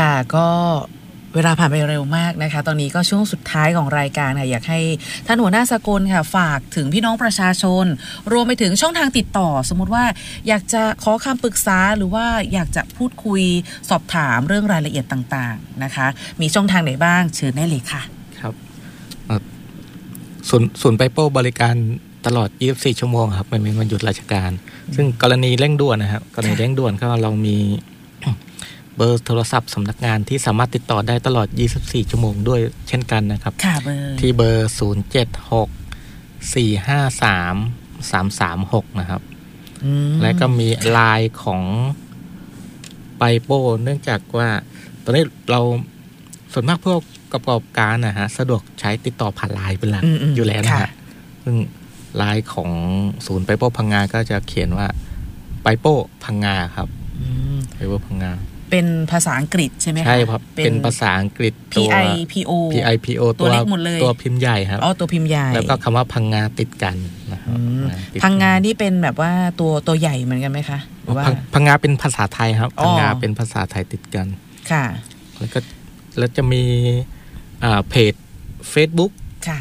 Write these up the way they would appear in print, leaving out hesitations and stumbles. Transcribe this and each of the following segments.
ค่ะก็เวลาผ่านไปเร็วมากนะคะตอนนี้ก็ช่วงสุดท้ายของรายการค่ะอยากให้ท่านหัวหน้าสกลค่ะฝากถึงพี่น้องประชาชนรวมไปถึงช่องทางติดต่อสมมุติว่าอยากจะขอคำปรึกษาหรือว่าอยากจะพูดคุยสอบถามเรื่องรายละเอียดต่างๆนะคะมีช่องทางไหนบ้างเชิญได้เลยค่ะครับศูนย์ไปโป้บริการตลอด24ชั่วโมงครับไม่มีวันหยุดราชการซึ่งกรณีเร่งด่วนนะครับกรณีเร่งด่วนก็เรามีเบอร์โทรศัพท์สำนักงานที่สามารถติดต่อได้ตลอด24ชั่วโมงด้วยเช่นกันนะครับค่ะเบอร์ที่เบอร์076-453-336นะครับและก็มีไลน์ของไปโป้เนื่องจากว่าตอนนี้เราส่วนมากพวกประกอบการนะฮะสะดวกใช้ติดต่อผ่านไลน์เป็นหลักอยู่แล้วนะฮะซึ่งไลน์ของศูนย์ไปโป้พังงาก็จะเขียนว่าไปโป้พังงาครับไปโป้พังงาเป็นภาษาอังกฤษใช่ไหมคะใช่ครับเป็นภาษาอังกฤษตัว PIPO ตัวเล็กหมดเลยตัวพิมพ์ใหญ่ครับตัวพิมพ์ใหญ่แล้วก็คำว่าพังงาติดกันนะครับพังงานี่เป็นแบบว่าตัวใหญ่เหมือนกันไหมคะพังงาเป็นภาษาไทยครับพังงาเป็นภาษาไทยติดกันค่ะแล้วจะมีเพจ Facebook ค่ะ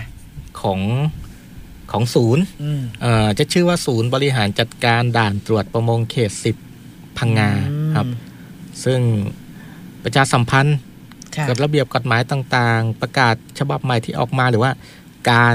ของศูนย์จะชื่อว่าศูนย์บริหารจัดการด่านตรวจประมงเขต10พังงาครับซึ่งประชาสัมพันธ์กฎระเบียบกฎหมายต่างๆประกาศฉบับใหม่ที่ออกมาหรือว่าการ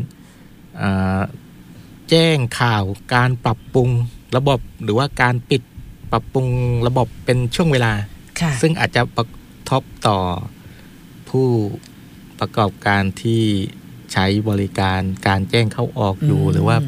แจ้งข่าวการปรับปรุงระบบหรือว่าการปิดปรับปรุงระบบเป็นช่วงเวลาซึ่งอาจจะกระทบต่อผู้ประกอบการที่ใช้บริการการแจ้งเข้าออกอยู่หรือว่า